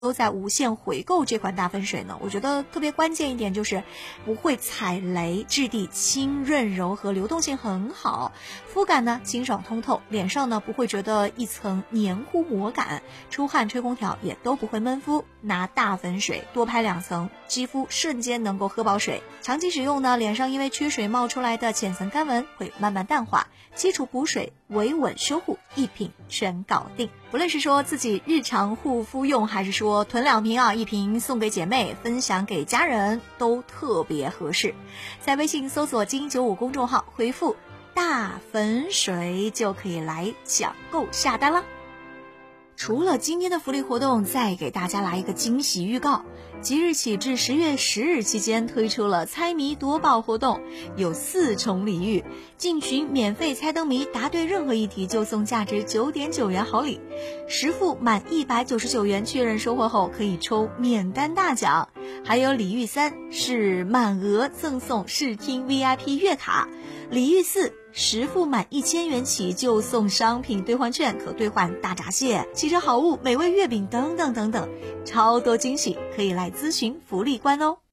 都在无限回购这款大粉水呢，我觉得特别关键一点就是不会踩雷，质地轻润柔和，流动性很好，肤感呢清爽通透，脸上呢不会觉得一层黏糊膜感，出汗吹空调也都不会闷肤。拿大粉水多拍2层，肌肤瞬间能够喝饱水。长期使用呢，脸上因为缺水冒出来的浅层干纹会慢慢淡化，基础补水，维稳修护，一瓶全搞定。不论是说自己日常护肤用，还是说囤2瓶啊，1瓶送给姐妹，分享给家人，都特别合适。在微信搜索金95公众号，回复大粉水就可以来抢购下单了。除了今天的福利活动，再给大家来一个惊喜预告。即日起至10月10日期间推出了猜谜夺宝活动，有4重礼遇，进群免费猜灯谜，答对任何一题就送价值9.9元好礼，实付满199元确认收货后可以抽免单大奖。还有礼遇3是满额赠送视听 VIP 月卡，礼遇4实付满1000元起就送商品兑换券，可兑换大闸蟹、汽车好物、美味月饼等等等等，超多惊喜，可以来咨询福利官哦。